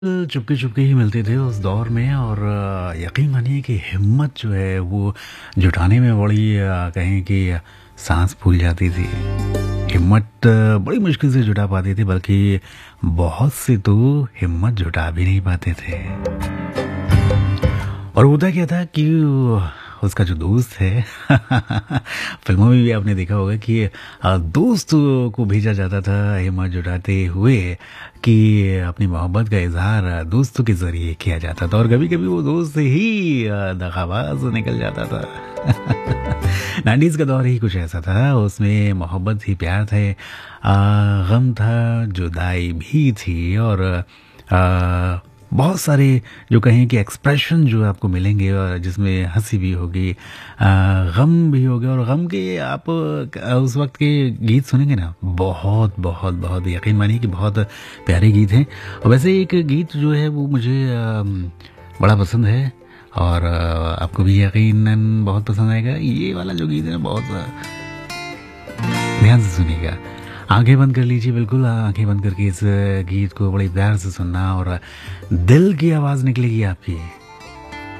चुपके चुपके ही मिलते थे उस दौर में और यकीन मानिए कि हिम्मत जो है वो जुटाने में बड़ी कहें कि सांस फूल जाती थी। हिम्मत बड़ी मुश्किल से जुटा पाते थे, बल्कि बहुत से तो हिम्मत जुटा भी नहीं पाते थे। और होता क्या था कि उसका जो दोस्त है फिल्मों में भी आपने देखा होगा कि दोस्त को भेजा जाता था हिम्मत जुटाते हुए कि अपनी मोहब्बत का इजहार दोस्तों के जरिए किया जाता था, और कभी कभी वो दोस्त ही दगाबाज निकल जाता था। 90s का दौर ही कुछ ऐसा था, उसमें मोहब्बत ही प्यार थे, गम था, जुदाई भी थी, और बहुत सारे जो कहें कि एक्सप्रेशन जो आपको मिलेंगे, और जिसमें हंसी भी होगी, गम भी होगा, और गम के आप उस वक्त के गीत सुनेंगे ना, बहुत बहुत बहुत यकीन मानिए कि बहुत प्यारे गीत हैं। और वैसे एक गीत जो है वो मुझे बड़ा पसंद है, और आपको भी यकीनन बहुत पसंद आएगा। ये वाला जो गीत है बहुत ध्यान से सुनिएगा, आंखें बंद कर लीजिए, बिल्कुल आंखें बंद करके इस गीत को बड़े प्यार से सुनना, और दिल की आवाज़ निकलेगी आपकी।